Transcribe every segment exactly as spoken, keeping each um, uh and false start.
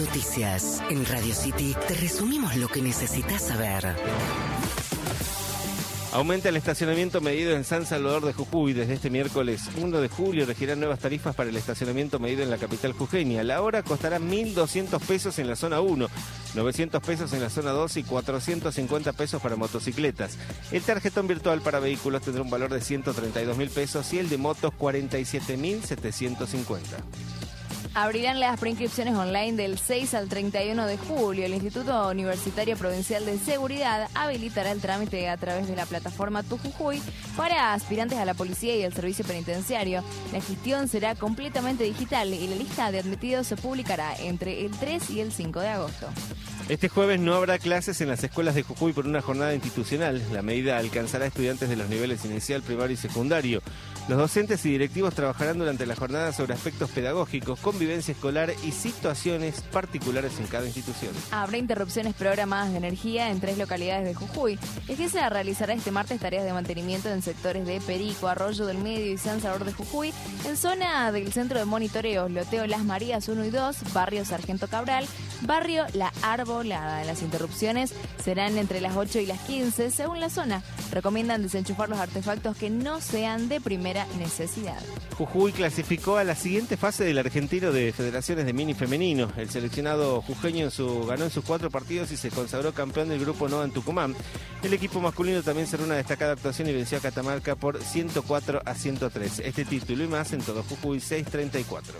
Noticias. En Radio City te resumimos lo que necesitas saber. Aumenta el estacionamiento medido en San Salvador de Jujuy. Desde este miércoles primero de julio regirán nuevas tarifas para el estacionamiento medido en la capital jujeña. La hora costará mil doscientos pesos en la zona uno, novecientos pesos en la zona dos y cuatrocientos cincuenta pesos para motocicletas. El tarjetón virtual para vehículos tendrá un valor de ciento treinta y dos mil pesos y el de motos cuarenta y siete mil setecientos cincuenta. Abrirán las preinscripciones online del seis al treinta y uno de julio. El Instituto Universitario Provincial de Seguridad habilitará el trámite a través de la plataforma Tu Jujuy para aspirantes a la policía y el servicio penitenciario. La gestión será completamente digital y la lista de admitidos se publicará entre el tres y el cinco de agosto. Este jueves no habrá clases en las escuelas de Jujuy por una jornada institucional. La medida alcanzará a estudiantes de los niveles inicial, primario y secundario. Los docentes y directivos trabajarán durante la jornada sobre aspectos pedagógicos, convivencia escolar y situaciones particulares en cada institución. Habrá interrupciones programadas de energía en tres localidades de Jujuy. Egesa realizará este martes tareas de mantenimiento en sectores de Perico, Arroyo del Medio y San Salvador de Jujuy. En zona del centro de monitoreo, Loteo Las Marías uno y dos, barrio Sargento Cabral, barrio La Arbolada. Las interrupciones serán entre las ocho y las quince, según la zona. Recomiendan desenchufar los artefactos que no sean de primera necesidad. Jujuy clasificó a la siguiente fase del argentino de federaciones de mini femenino. El seleccionado jujeño en su, ganó en sus cuatro partidos y se consagró campeón del grupo Nova en Tucumán. El equipo masculino también cerró una destacada actuación y venció a Catamarca por ciento cuatro a ciento tres. Este título y más en todo Jujuy seis treinta y cuatro.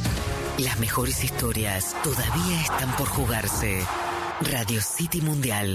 Las mejores historias todavía están por jugarse. Radio City Mundial.